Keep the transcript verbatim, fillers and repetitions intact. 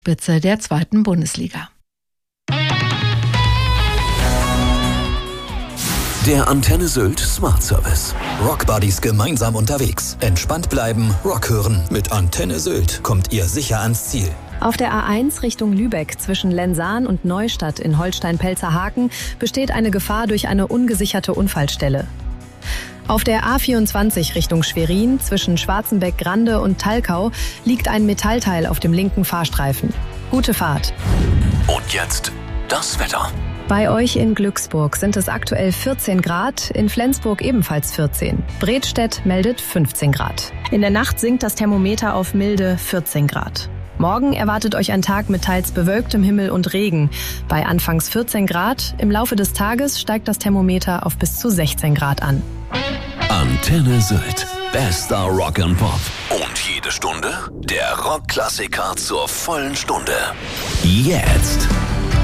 Spitze der zweiten Bundesliga. Der Antenne Sylt Smart Service. Rockbuddies gemeinsam unterwegs. Entspannt bleiben, Rock hören. Mit Antenne Sylt kommt ihr sicher ans Ziel. Auf der A eins Richtung Lübeck zwischen Lensahn und Neustadt in Holstein-Pelzerhaken besteht eine Gefahr durch eine ungesicherte Unfallstelle. Auf der A vierundzwanzig Richtung Schwerin zwischen Schwarzenbeck-Grande und Talkau liegt ein Metallteil auf dem linken Fahrstreifen. Gute Fahrt. Und jetzt das Wetter. Bei euch in Glücksburg sind es aktuell vierzehn Grad, in Flensburg ebenfalls vierzehn. Bredstedt meldet fünfzehn Grad. In der Nacht sinkt das Thermometer auf milde vierzehn Grad. Morgen erwartet euch ein Tag mit teils bewölktem Himmel und Regen. Bei anfangs vierzehn Grad, im Laufe des Tages steigt das Thermometer auf bis zu sechzehn Grad an. Antenne Sylt. Bester Rock and Pop. Und jede Stunde der Rockklassiker zur vollen Stunde. Jetzt.